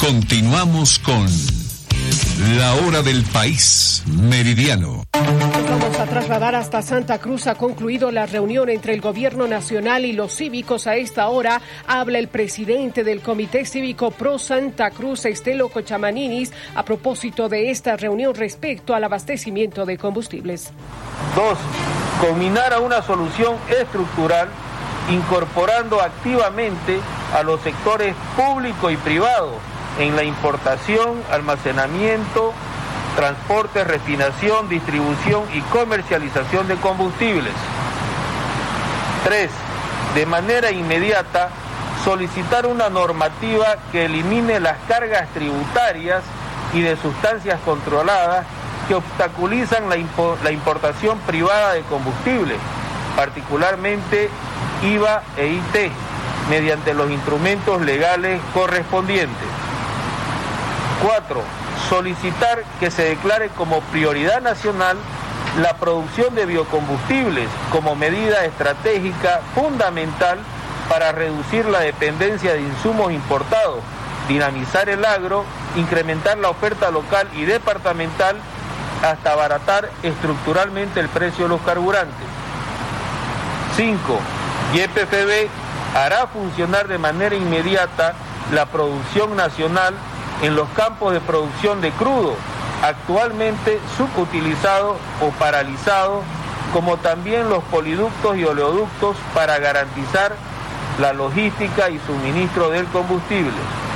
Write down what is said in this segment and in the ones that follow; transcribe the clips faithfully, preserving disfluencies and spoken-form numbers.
Continuamos con La Hora del País Meridiano. Vamos a trasladar hasta Santa Cruz. Ha concluido la reunión entre el gobierno nacional y los cívicos. A esta hora habla el presidente del Comité Cívico Pro Santa Cruz, Estelo Cochamaninis, a propósito de esta reunión respecto al abastecimiento de combustibles. Dos, combinar a una solución estructural incorporando activamente a los sectores público y privado en la importación, almacenamiento, transporte, refinación, distribución y comercialización de combustibles. Tres, de manera inmediata, solicitar una normativa que elimine las cargas tributarias y de sustancias controladas que obstaculizan la, impo- la importación privada de combustible, particularmente I V A e I T, mediante los instrumentos legales correspondientes. Cuatro, solicitar que se declare como prioridad nacional la producción de biocombustibles como medida estratégica fundamental para reducir la dependencia de insumos importados, dinamizar el agro, incrementar la oferta local y departamental hasta abaratar estructuralmente el precio de los carburantes. Cinco, Y P F B hará funcionar de manera inmediata la producción nacional en los campos de producción de crudo, actualmente subutilizados o paralizados, como también los poliductos y oleoductos para garantizar la logística y suministro del combustible.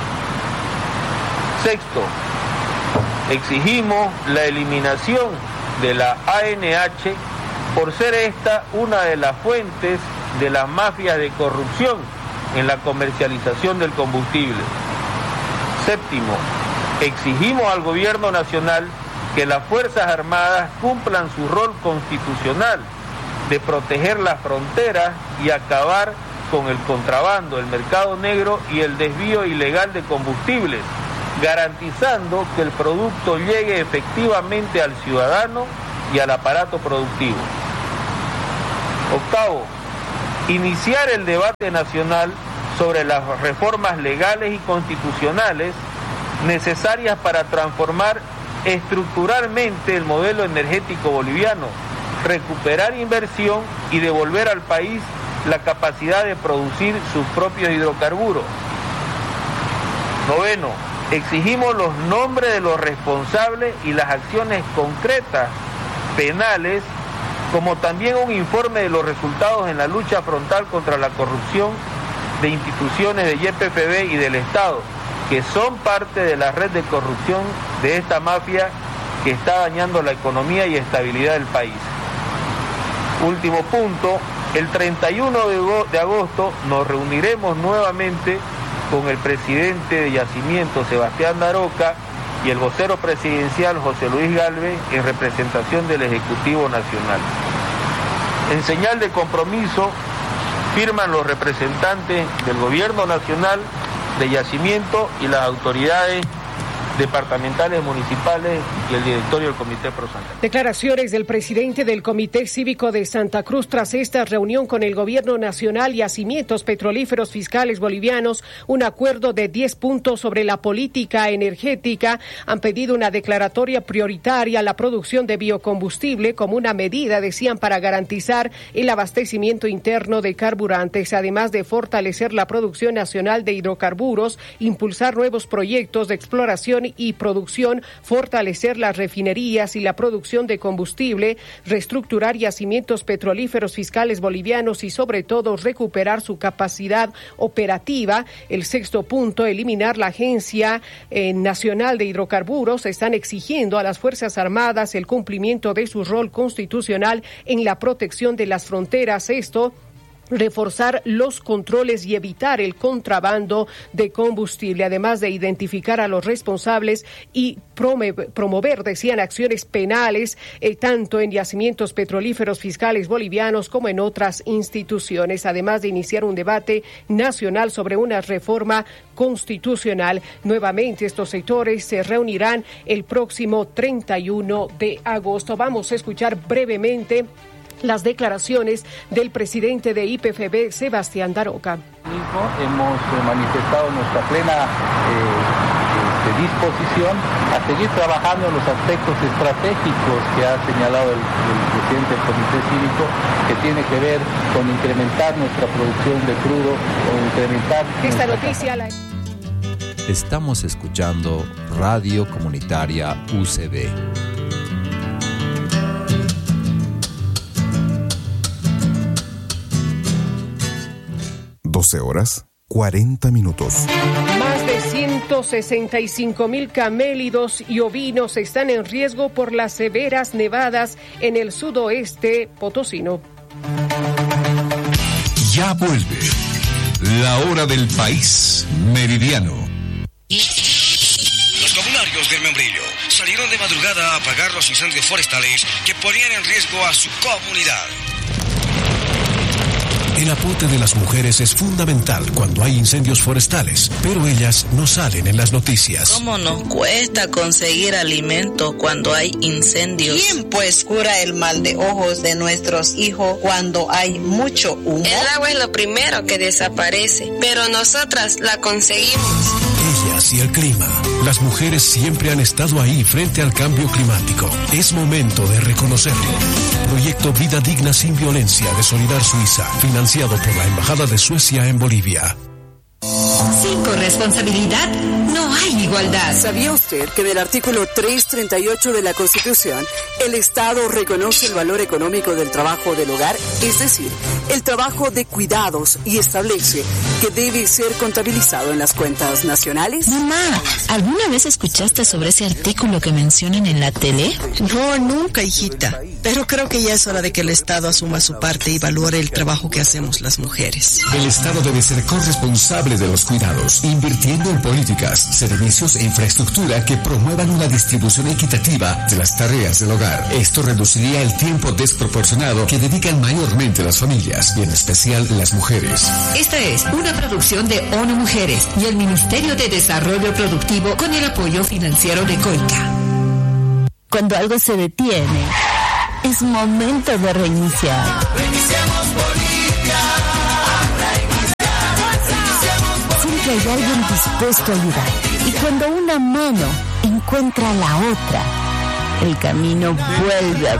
Sexto, exigimos la eliminación de la A N H por ser esta una de las fuentes de las mafias de corrupción en la comercialización del combustible. Séptimo, exigimos al gobierno nacional que las Fuerzas Armadas cumplan su rol constitucional de proteger las fronteras y acabar con el contrabando, el mercado negro y el desvío ilegal de combustibles, garantizando que el producto llegue efectivamente al ciudadano y al aparato productivo. Octavo, iniciar el debate nacional sobre las reformas legales y constitucionales necesarias para transformar estructuralmente el modelo energético boliviano, recuperar inversión y devolver al país la capacidad de producir sus propios hidrocarburos. Noveno, exigimos los nombres de los responsables y las acciones concretas penales, como también un informe de los resultados en la lucha frontal contra la corrupción de instituciones de Y P F B y del Estado, que son parte de la red de corrupción de esta mafia que está dañando la economía y estabilidad del país. Último punto, el treinta y uno de agosto nos reuniremos nuevamente con el presidente de Yacimiento, Sebastián Daroca, y el vocero presidencial, José Luis Galvez, en representación del Ejecutivo Nacional. En señal de compromiso, firman los representantes del Gobierno Nacional, de Yacimiento y las autoridades departamentales, municipales y el directorio del Comité Pro Santa Cruz. Declaraciones del presidente del Comité Cívico de Santa Cruz tras esta reunión con el Gobierno Nacional y Yacimientos Petrolíferos Fiscales Bolivianos, un acuerdo de diez puntos sobre la política energética. Han pedido una declaratoria prioritaria a la producción de biocombustible como una medida, decían, para garantizar el abastecimiento interno de carburantes, además de fortalecer la producción nacional de hidrocarburos, impulsar nuevos proyectos de exploración y producción, fortalecer las refinerías y la producción de combustible, reestructurar yacimientos petrolíferos fiscales bolivianos y sobre todo recuperar su capacidad operativa. El sexto punto, eliminar la Agencia eh, Nacional de Hidrocarburos. Están exigiendo a las Fuerzas Armadas el cumplimiento de su rol constitucional en la protección de las fronteras. Esto reforzar los controles y evitar el contrabando de combustible, además de identificar a los responsables y promover, decían, acciones penales, eh, tanto en yacimientos petrolíferos fiscales bolivianos como en otras instituciones, además de iniciar un debate nacional sobre una reforma constitucional. Nuevamente, estos sectores se reunirán el próximo treinta y uno de agosto. Vamos a escuchar brevemente las declaraciones del presidente de Y P F B, Sebastián Daroca. Hemos manifestado nuestra plena eh, de disposición a seguir trabajando en los aspectos estratégicos que ha señalado el, el presidente del Comité Cívico, que tiene que ver con incrementar nuestra producción de crudo, con incrementar... Esta noticia la... Estamos escuchando Radio Comunitaria U C B. doce horas, cuarenta minutos. Más de ciento sesenta y cinco mil camélidos y ovinos están en riesgo por las severas nevadas en el sudoeste potosino. Ya vuelve la hora del país meridiano. Los comunarios del Membrillo salieron de madrugada a apagar los incendios forestales que ponían en riesgo a su comunidad. El aporte de las mujeres es fundamental cuando hay incendios forestales, pero ellas no salen en las noticias. ¿Cómo nos cuesta conseguir alimento cuando hay incendios? ¿Quién pues cura el mal de ojos de nuestros hijos cuando hay mucho humo? El agua es lo primero que desaparece, pero nosotras la conseguimos. Ellas y el clima. Las mujeres siempre han estado ahí frente al cambio climático. Es momento de reconocerlo. Proyecto Vida Digna sin Violencia de Solidar Suiza, financiado por la Embajada de Suecia en Bolivia. Sin corresponsabilidad no hay igualdad. ¿Sabía usted que en el artículo trescientos treinta y ocho de la Constitución el Estado reconoce el valor económico del trabajo del hogar, es decir, el trabajo de cuidados, y establece que debe ser contabilizado en las cuentas nacionales? Mamá, ¿alguna vez escuchaste sobre ese artículo que mencionan en la tele? No, nunca, hijita. Pero creo que ya es hora de que el Estado asuma su parte y valore el trabajo que hacemos las mujeres. El Estado debe ser corresponsable de los cuidados, invirtiendo en políticas, servicios e infraestructura que promuevan una distribución equitativa de las tareas del hogar. Esto reduciría el tiempo desproporcionado que dedican mayormente las familias, y en especial las mujeres. Esta es una producción de ONU Mujeres y el Ministerio de Desarrollo Productivo con el apoyo financiero de COICA. Cuando algo se detiene, es momento de reiniciar. Reiniciamos Bolivia. Siempre hay alguien dispuesto a ayudar. Y cuando una mano encuentra la otra, el camino vuelve a